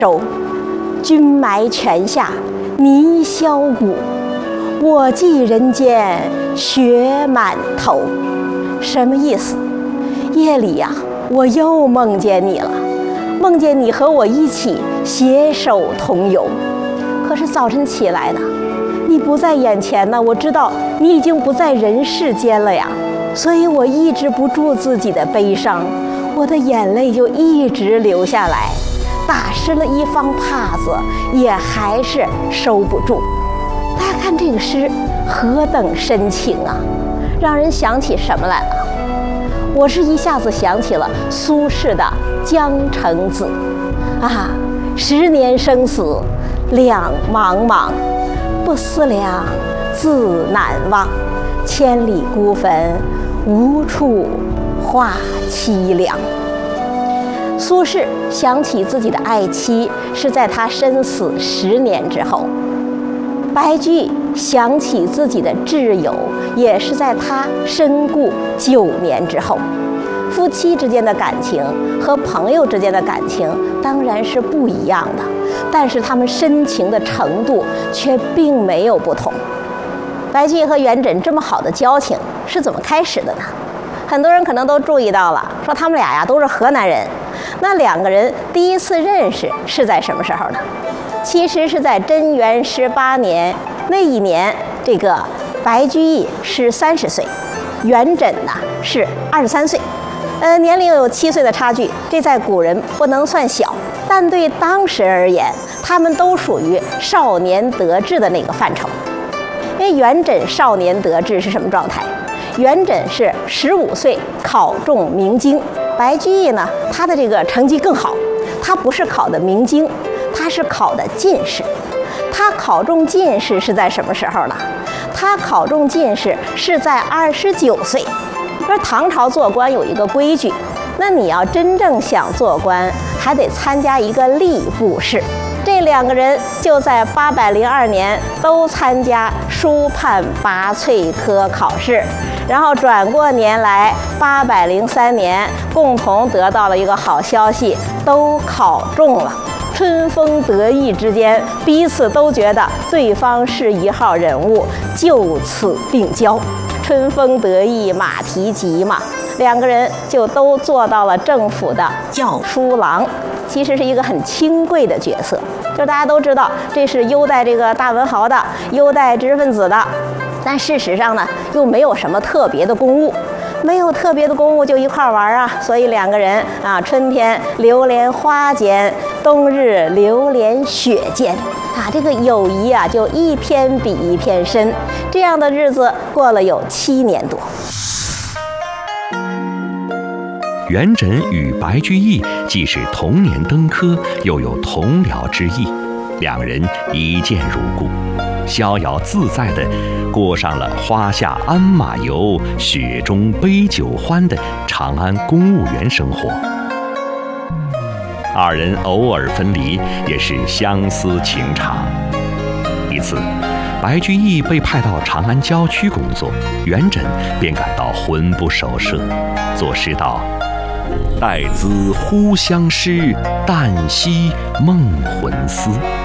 手，君埋泉下泥销骨，我寄人间雪满头。什么意思？夜里呀，我又梦见你了，梦见你和我一起携手同游。可是早晨起来呢，你不在眼前呢，我知道你已经不在人世间了呀，所以我抑制不住自己的悲伤，我的眼泪就一直流下来，打湿了一方帕子，也还是收不住。大家看这个诗何等深情啊，让人想起什么来了？我是一下子想起了苏轼的《江城子》啊，10年生死两茫茫，不思量，自难忘。千里孤坟，无处话凄凉。苏轼想起自己的爱妻是在他身死10年之后，白居易想起自己的挚友也是在他身故9年之后。夫妻之间的感情和朋友之间的感情当然是不一样的，但是他们深情的程度却并没有不同。白居易和元稹这么好的交情是怎么开始的呢？很多人可能都注意到了，说他们俩呀都是河南人。那2个人第一次认识是在什么时候呢？其实是在贞元18年，那一年，这个白居易是30岁，元稹呢是23岁。年龄有7岁的差距，这在古人不能算小，但对当时而言，他们都属于少年得志的那个范畴。因为元稹少年得志是什么状态？元稹是15岁考中明经，白居易呢，他的这个成绩更好，他不是考的明经，他是考的进士。他考中进士是在什么时候呢？他考中进士是在29岁。而唐朝做官有一个规矩，那你要真正想做官，还得参加一个吏部试。这2个人就在802年都参加书判拔萃科考试，然后转过年来803年，共同得到了一个好消息，都考中了。春风得意之间，彼此都觉得对方是一号人物，就此定交。春风得意马蹄疾嘛，2个人就都做到了政府的校书郎，其实是一个很清贵的角色。就大家都知道，这是优待这个大文豪的，优待知识分子的，但事实上呢，又没有什么特别的公务。没有特别的公务就一块玩啊，所以2个人啊，春天流连花间，冬日流连雪间啊，这个友谊啊就一天比一天深。这样的日子过了有7年多。 元稹与白居易既是同年登科，又有同僚之意，2人一见如故，逍遥自在地过上了花下鞍马游，雪中杯酒欢的长安公务员生活。2人偶尔分离，也是相思情长。一次，白居易被派到长安郊区工作，元稹便感到魂不守舍，作诗道：“待兹忽相识，旦夕梦魂思。”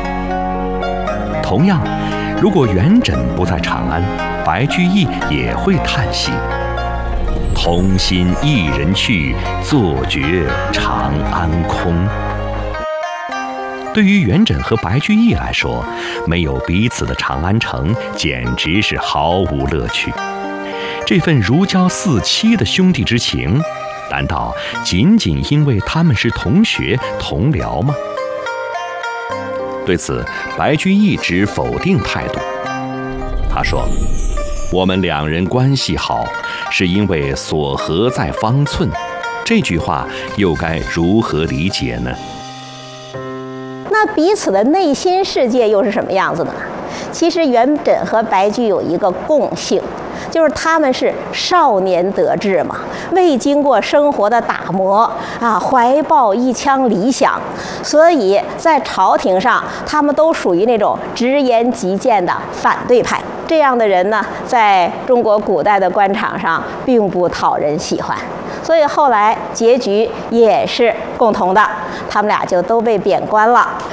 同样，如果元稹不在长安，白居易也会叹息：“同心一人去，坐觉长安空。”对于元稹和白居易来说，没有彼此的长安城，简直是毫无乐趣。这份如胶似漆的兄弟之情，难道仅仅因为他们是同学同僚吗？对此，白居易持否定态度。他说：“我们2人关系好，是因为所合在方寸。”这句话又该如何理解呢？ 那彼此的内心世界又是什么样子呢？其实元稹和白居易有一个共性，就是他们是少年得志嘛，未经过生活的打磨啊，怀抱一腔理想，所以在朝廷上他们都属于那种直言极谏的反对派。这样的人呢，在中国古代的官场上并不讨人喜欢，所以后来结局也是共同的，他们俩就都被贬官了。